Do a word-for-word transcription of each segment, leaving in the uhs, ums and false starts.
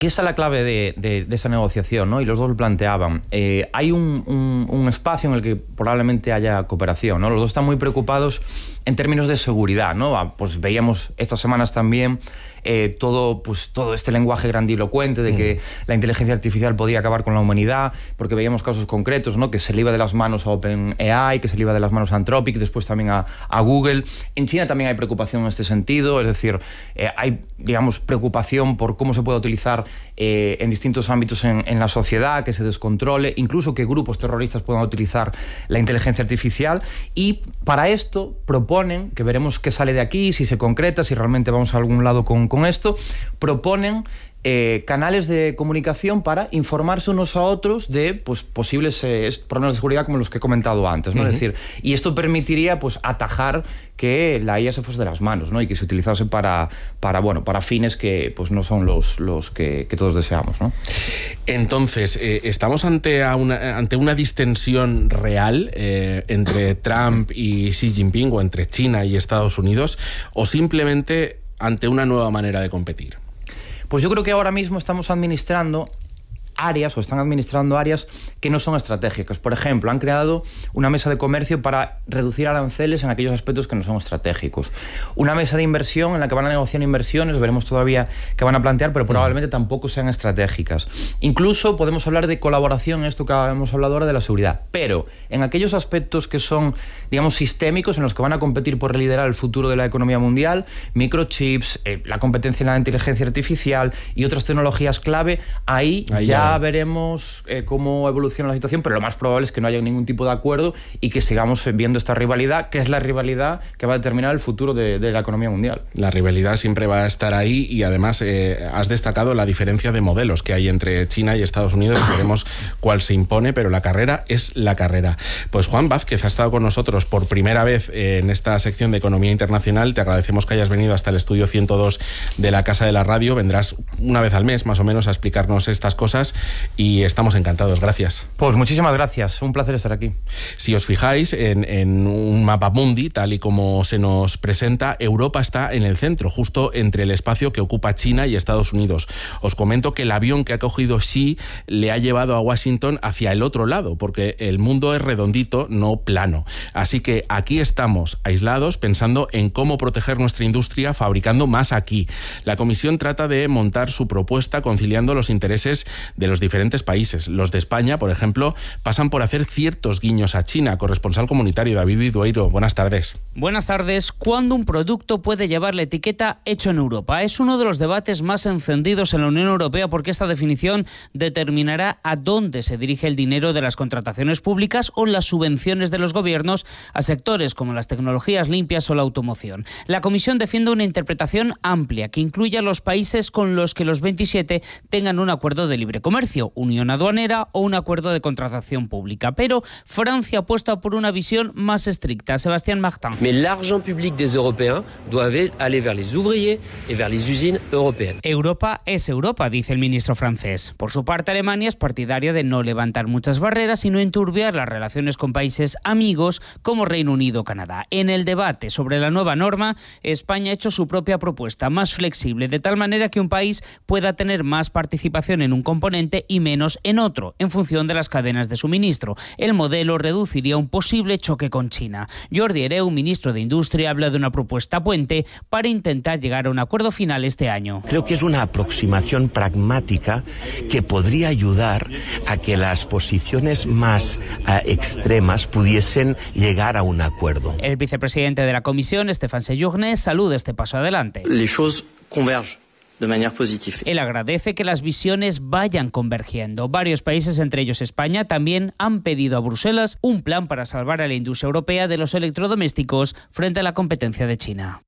que esa es la clave de, de, de esa negociación, ¿no? Y los dos lo planteaban. Eh, hay un, un, un espacio en el que probablemente haya cooperación, ¿no? Los dos están muy preocupados en términos de seguridad, ¿no? Pues veíamos estas semanas también eh, todo, pues, todo este lenguaje grandilocuente de que mm. la inteligencia artificial podía acabar con la humanidad, porque veíamos casos concretos, ¿no? Que se le iba de las manos a OpenAI, que se le iba de las manos a Anthropic, después también a, a Google. En China también hay preocupación en este sentido, es decir, eh, hay, digamos, preocupación por cómo se puede utilizar eh, en distintos ámbitos en, en la sociedad, que se descontrole, incluso que grupos terroristas puedan utilizar la inteligencia artificial, y para esto proponen, que veremos qué sale de aquí, si se concreta, si realmente vamos a algún lado con, con esto, proponen Eh, canales de comunicación para informarse unos a otros de pues, posibles eh, problemas de seguridad como los que he comentado antes, ¿no? Uh-huh. Es decir, y esto permitiría pues, atajar que la I A se fuese de las manos, ¿no? Y que se utilizase para, para, bueno, para fines que pues, no son los, los que, que todos deseamos, ¿no? Entonces, eh, ¿estamos ante una, ante una distensión real eh, entre Trump y Xi Jinping, o entre China y Estados Unidos, o simplemente ante una nueva manera de competir? Pues yo creo que ahora mismo estamos administrando áreas, o están administrando áreas que no son estratégicas. Por ejemplo, han creado una mesa de comercio para reducir aranceles en aquellos aspectos que no son estratégicos. Una mesa de inversión en la que van a negociar inversiones, veremos todavía qué van a plantear, pero probablemente tampoco sean estratégicas. Incluso podemos hablar de colaboración, en esto que hemos hablado ahora de la seguridad, pero en aquellos aspectos que son, digamos, sistémicos, en los que van a competir por liderar el futuro de la economía mundial, microchips, eh, la competencia en la inteligencia artificial y otras tecnologías clave, ahí, ahí ya, ya veremos eh, cómo evoluciona la situación, pero lo más probable es que no haya ningún tipo de acuerdo y que sigamos viendo esta rivalidad, que es la rivalidad que va a determinar el futuro de, de la economía mundial. La rivalidad siempre va a estar ahí, y además eh, has destacado la diferencia de modelos que hay entre China y Estados Unidos. Veremos cuál se impone, pero la carrera es la carrera. Pues Juan Vázquez ha estado con nosotros por primera vez en esta sección de Economía Internacional. Te agradecemos que hayas venido hasta el estudio ciento dos de la Casa de la Radio. Vendrás una vez al mes, más o menos, a explicarnos estas cosas, y estamos encantados. Gracias. Pues muchísimas gracias, un placer estar aquí. Si os fijáis en, en un mapa mundi, tal y como se nos presenta, Europa está en el centro, justo entre el espacio que ocupa China y Estados Unidos. Os comento que el avión que ha cogido Xi le ha llevado a Washington hacia el otro lado, porque el mundo es redondito, no plano. Así que aquí estamos aislados, pensando en cómo proteger nuestra industria fabricando más aquí. La Comisión trata de montar su propuesta conciliando los intereses de los diferentes países. Los de España, por ejemplo, pasan por hacer ciertos guiños a China. Corresponsal comunitario David Vidueiro, buenas tardes. Buenas tardes. ¿Cuándo un producto puede llevar la etiqueta hecho en Europa? Es uno de los debates más encendidos en la Unión Europea, porque esta definición determinará a dónde se dirige el dinero de las contrataciones públicas o las subvenciones de los gobiernos a sectores como las tecnologías limpias o la automoción. La Comisión defiende una interpretación amplia que incluya a los países con los que los veintisiete tengan un acuerdo de libre comercio, unión aduanera o un acuerdo de contratación pública. Pero Francia apuesta por una visión más estricta. Sebastián Martin. Mais l'argent public des Européens doit aller vers les ouvriers et vers les usines européennes. Europa es Europa, dice el ministro francés. Por su parte, Alemania es partidaria de no levantar muchas barreras y no enturbiar las relaciones con países amigos como Reino Unido o Canadá. En el debate sobre la nueva norma, España ha hecho su propia propuesta, más flexible, de tal manera que un país pueda tener más participación en un componente y menos en otro, en función de las cadenas de suministro. El modelo reduciría un posible choque con China. Jordi Hereu, ministro de Industria, habla de una propuesta puente para intentar llegar a un acuerdo final este año. Creo que es una aproximación pragmática que podría ayudar a que las posiciones más uh, extremas pudiesen llegar a un acuerdo. El vicepresidente de la Comisión, Stéphane Séjourné, saluda este paso adelante. Les choses convergent de manera positiva. Él agradece que las visiones vayan convergiendo. Varios países, entre ellos España, también han pedido a Bruselas un plan para salvar a la industria europea de los electrodomésticos frente a la competencia de China.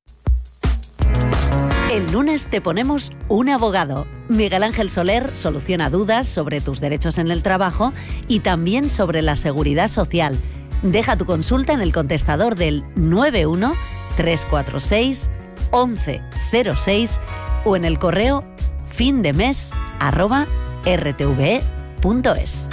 El lunes te ponemos un abogado. Miguel Ángel Soler soluciona dudas sobre tus derechos en el trabajo y también sobre la seguridad social. Deja tu consulta en el contestador del nueve uno tres cuatro seis once cero seis o en el correo findemes arroba r t v e punto es.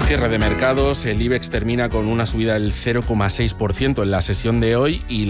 Cierre de mercados, el IBEX termina con una subida del cero coma seis por ciento en la sesión de hoy y